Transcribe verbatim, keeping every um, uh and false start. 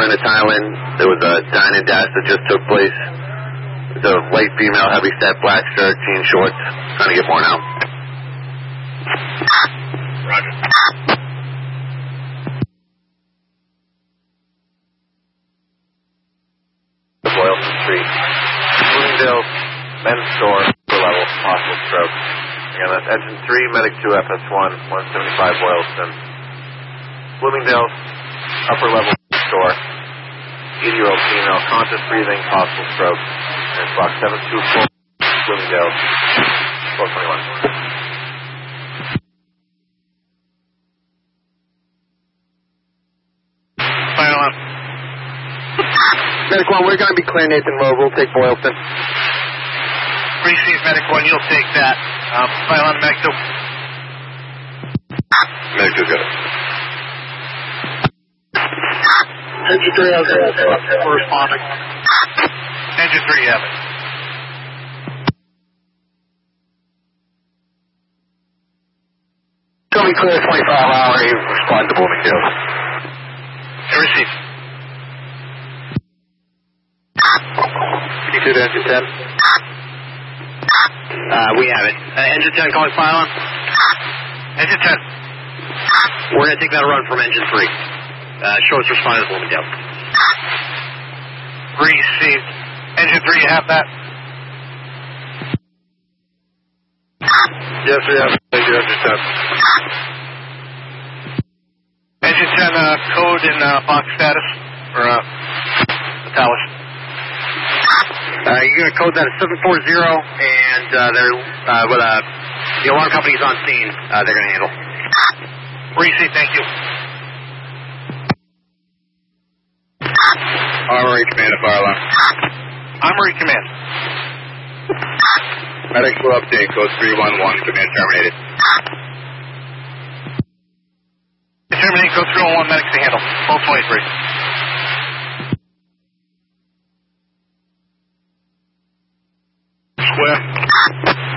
Atlantis Island. There was a dine and dash that just took place. It's a white female, heavy set, black shirt, jean shorts. Trying to get more now. Roger. Boylston Street. Bloomingdale, men's store, upper level, possible stroke. Again, that's engine three, medic two, F S one, one seventy-five Boylston. Bloomingdale, upper level store. eighty-year-old female, conscious breathing, possible stroke. And it's box seven two four, Bloomingdale, four twenty-one. Fire alarm. Medic one, we're going to be clear Nathan Road. We'll take Boylston. Receive medic one, you'll take that. Um, fire alarm, medic two. Medic two, got it. Engine three has it. Corresponding. Engine three, you have it. Going to be clear twenty-five hour, you respond to Bloomingdale. Receive. You to engine ten? Uh, we have it. Uh, engine ten calling fire alarm. Engine ten. We're going to take that run from engine three. Uh, show us responding to Bloomingdale. Received. Engine three, you have that? Yes, we have. Thank you, engine ten. Engine ten, uh, code and uh, box status for uh, the towers. Uh, you're going to code that as seven four zero, and uh, they're, uh, with, uh, the alarm company's on scene. Uh, they're going to handle. Receive, thank you. Armory Command of Fire Alarm. Armory Command. Medics will update, code three one one, command terminated. Terminate, code three one one, medics to handle. twelve twenty-three. Square.